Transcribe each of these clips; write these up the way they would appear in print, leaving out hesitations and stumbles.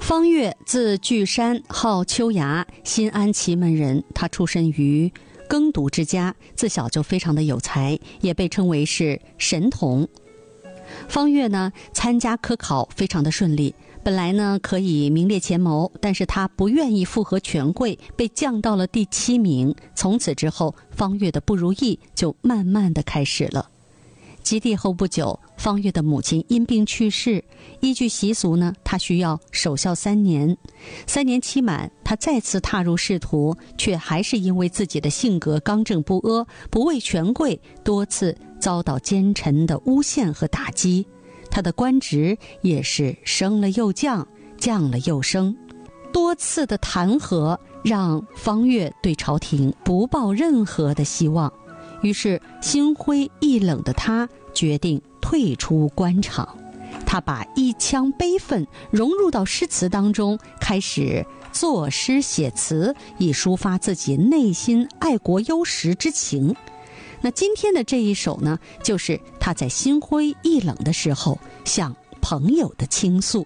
方悦字巨山，号秋芽，新安祁门人。他出身于耕读之家，自小就非常的有才，也被称为是神童。方悦呢，参加科考非常的顺利，本来呢可以名列前茅，但是他不愿意附和权贵，被降到了第7名。从此之后，方悦的不如意就慢慢的开始了。及第后不久，方悦的母亲因病去世，依据习俗呢，他需要守孝3年。3年期满，他再次踏入仕途，却还是因为自己的性格刚正不阿，不畏权贵，多次遭到奸臣的诬陷和打击。他的官职也是升了又降，降了又升，多次的弹劾让方悦对朝廷不抱任何的希望。于是心灰意冷的他决定退出官场。他把一腔悲愤融入到诗词当中，开始作诗写词，以抒发自己内心爱国忧时之情。那今天的这一首呢，就是他在心灰意冷的时候向朋友的倾诉。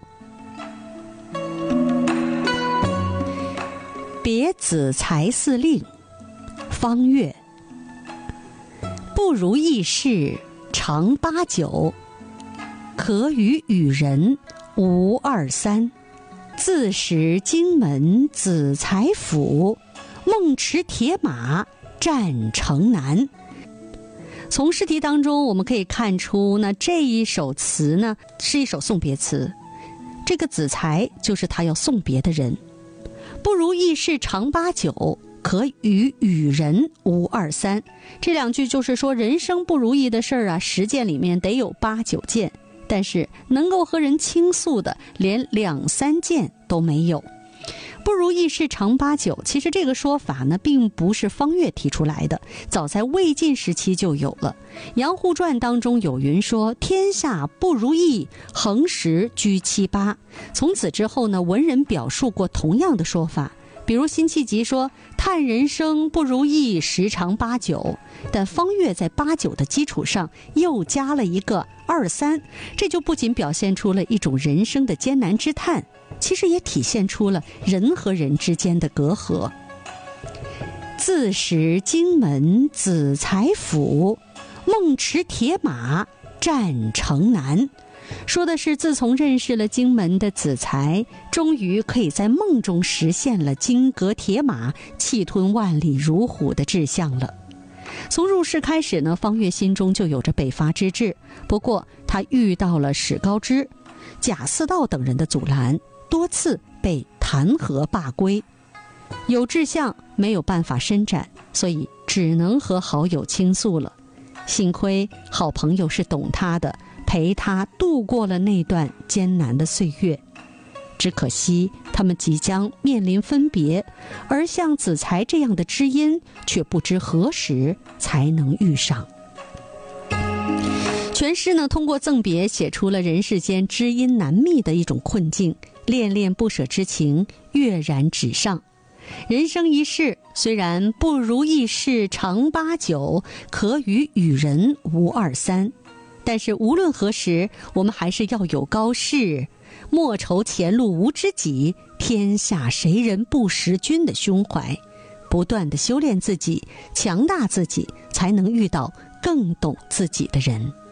别子才似令，方悦。不如意事常89，可与与人无23。自使荆门子才府，梦驰铁马战城南。从诗题当中我们可以看出，那这一首词呢是一首送别词，这个子才就是他要送别的人。不如意事常89，可与与人无23。这2句就是说，人生不如意的事儿啊，10件里面得有8、9件，但是能够和人倾诉的连2、3件都没有。不如意事常89，其实这个说法呢并不是方悦提出来的，早在魏晋时期就有了。杨户传当中有云说，天下不如意，横时居7、8。从此之后呢，文人表述过同样的说法，比如辛弃疾说叹人生不如意，时常8、9，但方悦在8、9的基础上又加了一个2、3，这就不仅表现出了一种人生的艰难之叹，其实也体现出了人和人之间的隔阂。自使荆门子才府，梦驰铁马战城南。说的是自从认识了荆门的子才，终于可以在梦中实现了金戈铁马，气吞万里如虎的志向了。从入仕开始呢，方悦心中就有着北伐之志，不过他遇到了史高之、贾似道等人的阻拦，多次被弹劾罢归。有志向没有办法伸展，所以只能和好友倾诉了。幸亏好朋友是懂他的，陪他度过了那段艰难的岁月。只可惜他们即将面临分别，而像子才这样的知音却不知何时才能遇上。全诗呢通过赠别写出了人世间知音难觅的一种困境，恋恋不舍之情跃然纸上。人生一世，虽然不如意事常8、9，可与与人无2、3，但是无论何时，我们还是要有高士，莫愁前路无知己，天下谁人不识君的胸怀，不断地修炼自己，强大自己，才能遇到更懂自己的人。